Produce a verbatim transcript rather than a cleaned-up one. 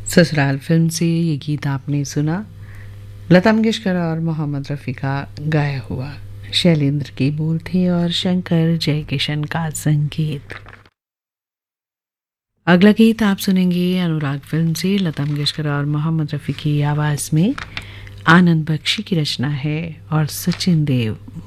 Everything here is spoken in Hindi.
ससुराल फिल्म से ये गीत आपने सुना। लता मंगेशकर और मोहम्मद रफ़ी का गाया हुआ। शैलेंद्र के बोल थे और शंकर जयकिशन का संगीत। अगला गीत आप सुनेंगे अनुराग फिल्म से लता मंगेशकर और मोहम्मद रफ़ी की आवाज़ में। आनंद बख्शी की रचना है और सचिन देव